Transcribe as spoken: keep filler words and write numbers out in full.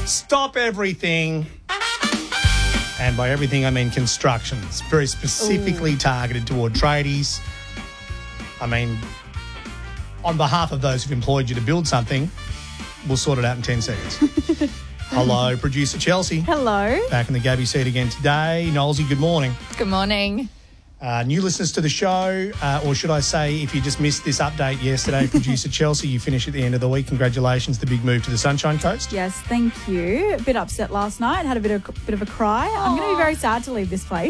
Stop everything. And by everything, I mean construction. It's very specifically Ooh. targeted toward tradies. I mean, on behalf of those who've employed you to build something, we'll sort it out in ten seconds. Hello, producer Chelsea. Hello. Back in the Gabby seat again today. Nolesy, good morning. Good morning. Uh, new listeners to the show, uh, or should I say, if you just missed this update yesterday, producer Chelsea, you finish at the end of the week. Congratulations, the big move to the Sunshine Coast. Yes, thank you. A bit upset last night. Had a bit of bit of a cry. I'm going to be very sad to leave this place.